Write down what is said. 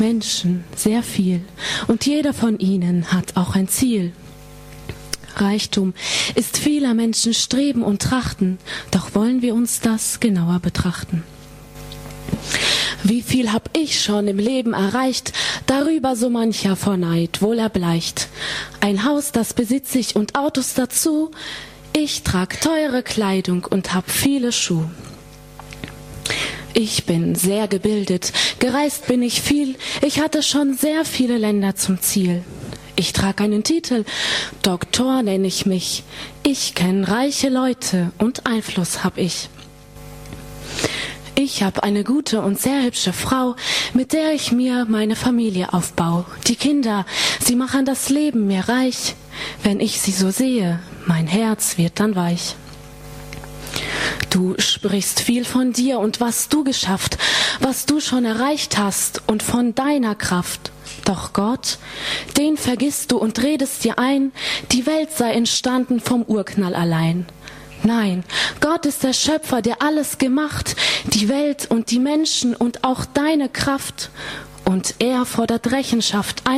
Menschen, sehr viel, und jeder von ihnen hat auch ein Ziel. Reichtum ist vieler Menschen Streben und Trachten, doch wollen wir uns das genauer betrachten. Wie viel hab ich schon im Leben erreicht, darüber so mancher vor Neid wohl erbleicht. Ein Haus, das besitz ich und Autos dazu, ich trag teure Kleidung und hab viele Schuh. Ich bin sehr gebildet, gereist bin ich viel, ich hatte schon sehr viele Länder zum Ziel. Ich trag einen Titel, Doktor nenn ich mich, ich kenn reiche Leute und Einfluss hab ich. Ich hab eine gute und sehr hübsche Frau, mit der ich mir meine Familie aufbau. Die Kinder, sie machen das Leben mir reich, wenn ich sie so sehe, mein Herz wird dann weich. Du sprichst viel von dir und was du geschafft, was du schon erreicht hast und von deiner Kraft. Doch Gott, den vergisst du und redest dir ein, die Welt sei entstanden vom Urknall allein. Nein, Gott ist der Schöpfer, der alles gemacht, die Welt und die Menschen und auch deine Kraft. Und er fordert Rechenschaft ein.